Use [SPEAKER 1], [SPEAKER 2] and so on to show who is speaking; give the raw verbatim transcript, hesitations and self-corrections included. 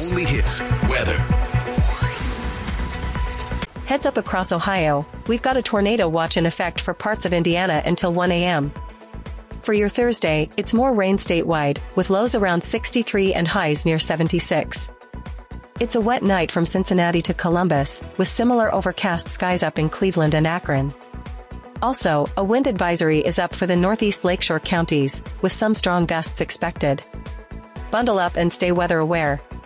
[SPEAKER 1] only hits, weather.
[SPEAKER 2] Heads up across Ohio, we've got a tornado watch in effect for parts of Indiana until one a m For your Thursday, it's more rain statewide, with lows around sixty-three and highs near seventy-six. It's a wet night from Cincinnati to Columbus, with similar overcast skies up in Cleveland and Akron. Also, a wind advisory is up for the northeast lakeshore counties, with some strong gusts expected. Bundle up and stay weather aware.